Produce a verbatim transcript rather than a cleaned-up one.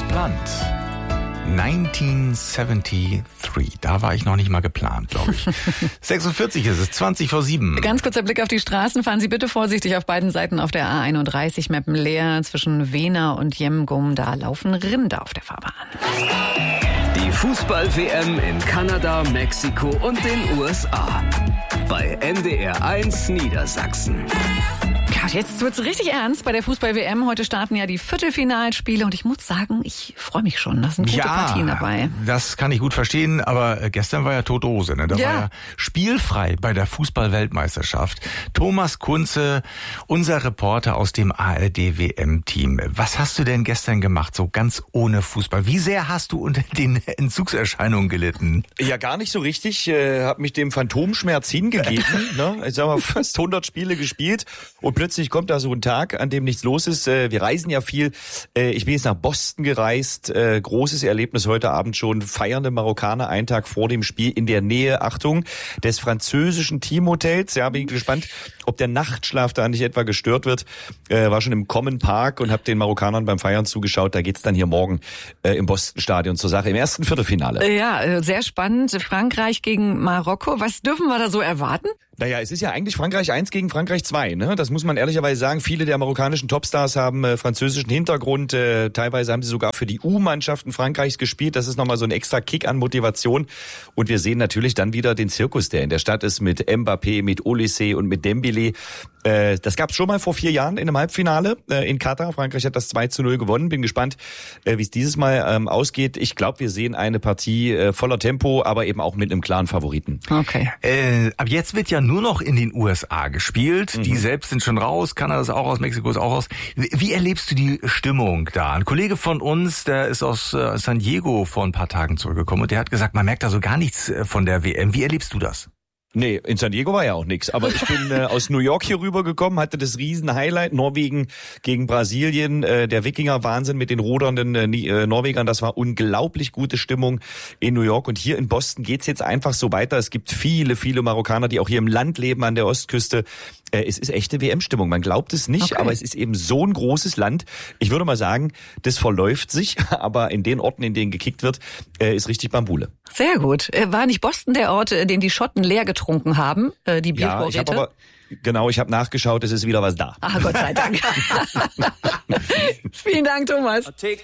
Land. neunzehnhundertdreiundsiebzig. Da war ich noch nicht mal geplant, glaube ich. sechsundvierzig ist es, zwanzig vor sieben. Ganz kurzer Blick auf die Straßen. Fahren Sie bitte vorsichtig auf beiden Seiten auf der A einunddreißig. Meppen leer zwischen Wena und Jemgum. Da laufen Rinder auf der Fahrbahn. Die Fußball-W M in Kanada, Mexiko und den U S A. Bei N D R eins Niedersachsen. Ja, jetzt wird's richtig ernst bei der Fußball-W M. Heute starten ja die Viertelfinalspiele und ich muss sagen, ich freue mich schon. Da sind gute ja, Partien dabei. Das kann ich gut verstehen, aber gestern war ja tote Hose. Ne? Da ja. war ja spielfrei bei der Fußball-Weltmeisterschaft. Thomas Kunze, unser Reporter aus dem A R D-W M-Team. Was hast du denn gestern gemacht, so ganz ohne Fußball? Wie sehr hast du unter den Entzugserscheinungen gelitten? Ja, gar nicht so richtig. Äh, hab mich dem Phantomschmerz hingegeben. ne? Ich sag mal, fast hundert Spiele gespielt und plötzlich kommt da so ein Tag, an dem nichts los ist. Wir reisen ja viel. Ich bin jetzt nach Boston gereist. Großes Erlebnis heute Abend schon. Feiernde Marokkaner, einen Tag vor dem Spiel in der Nähe, Achtung, des französischen Teamhotels. Ja, bin ich gespannt, ob der Nachtschlaf da nicht etwa gestört wird. War schon im Common Park und habe den Marokkanern beim Feiern zugeschaut. Da geht's dann hier morgen im Boston-Stadion zur Sache, im ersten Viertelfinale. Ja, sehr spannend. Frankreich gegen Marokko. Was dürfen wir da so erwarten? Naja, es ist ja eigentlich Frankreich eins gegen Frankreich zwei, ne? Das muss man ehrlicherweise sagen. Viele der marokkanischen Topstars haben äh, französischen Hintergrund. Äh, teilweise haben sie sogar für die U-Mannschaften Frankreichs gespielt. Das ist nochmal so ein extra Kick an Motivation. Und wir sehen natürlich dann wieder den Zirkus, der in der Stadt ist, mit Mbappé, mit Olysée und mit Dembélé. Äh, das gab's schon mal vor vier Jahren in einem Halbfinale äh, in Katar. Frankreich hat das zwei zu null gewonnen. Bin gespannt, äh, wie es dieses Mal ähm, ausgeht. Ich glaube, wir sehen eine Partie äh, voller Tempo, aber eben auch mit einem klaren Favoriten. Okay. Äh, ab jetzt wird ja nur noch in den U S A gespielt. Mhm. Die selbst sind schon raus. Kanada ist auch raus, Mexiko ist auch raus. Wie erlebst du die Stimmung da? Ein Kollege von uns, der ist aus äh, San Diego vor ein paar Tagen zurückgekommen und der hat gesagt, man merkt da so gar nichts von der W M. Wie erlebst du das? Nee, in San Diego war ja auch nix. Aber ich bin äh, aus New York hier rübergekommen, hatte das Riesen-Highlight, Norwegen gegen Brasilien, äh, der Wikinger-Wahnsinn mit den rudernden äh, Norwegern. Das war unglaublich gute Stimmung in New York. Und hier in Boston geht's jetzt einfach so weiter. Es gibt viele, viele Marokkaner, die auch hier im Land leben, an der Ostküste. Äh, es ist echte W M-Stimmung. Man glaubt es nicht, okay. Aber es ist eben so ein großes Land. Ich würde mal sagen, das verläuft sich. Aber in den Orten, in denen gekickt wird, äh, ist richtig Bambule. Sehr gut. War nicht Boston der Ort, den die Schotten leer getrunken haben, äh, die Biervorräte? Ja, ich habe aber genau, ich habe nachgeschaut, es ist wieder was da. Ah, Gott sei Dank. Vielen Dank, Thomas.